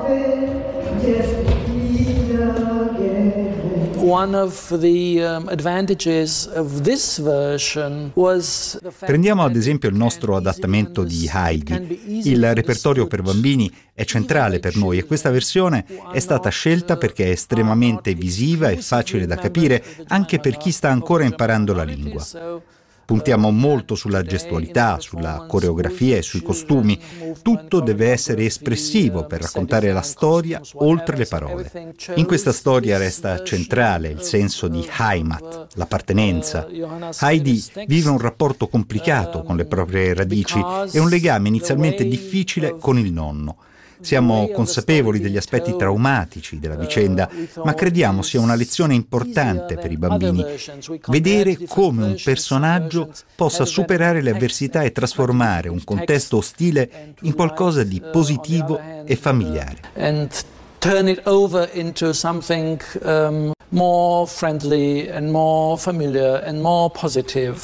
One of the advantages of this version was the fact. Prendiamo ad esempio il nostro adattamento di Heidi. Il repertorio per bambini è centrale per noi e questa versione è stata scelta perché è estremamente visiva e facile da capire anche per chi sta ancora imparando la lingua. Puntiamo molto sulla gestualità, sulla coreografia e sui costumi. Tutto deve essere espressivo per raccontare la storia oltre le parole. In questa storia resta centrale il senso di Heimat, l'appartenenza. Heidi vive un rapporto complicato con le proprie radici e un legame inizialmente difficile con il nonno. Siamo consapevoli degli aspetti traumatici della vicenda, ma crediamo sia una lezione importante per i bambini. Vedere come un personaggio possa superare le avversità e trasformare un contesto ostile in qualcosa di positivo e familiare. And turn it over into something more friendly and more familiar and more positive.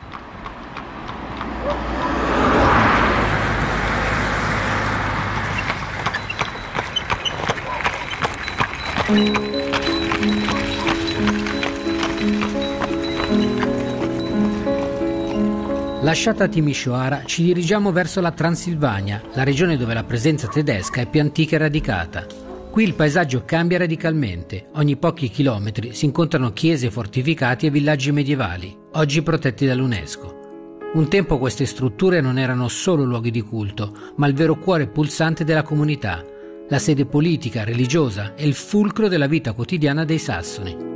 Lasciata Timișoara, ci dirigiamo verso la Transilvania, la regione dove la presenza tedesca è più antica e radicata. Qui il paesaggio cambia radicalmente. Ogni pochi chilometri si incontrano chiese fortificati e villaggi medievali, oggi protetti dall'UNESCO. Un tempo queste strutture non erano solo luoghi di culto, ma il vero cuore pulsante della comunità, la sede politica, religiosa e il fulcro della vita quotidiana dei sassoni.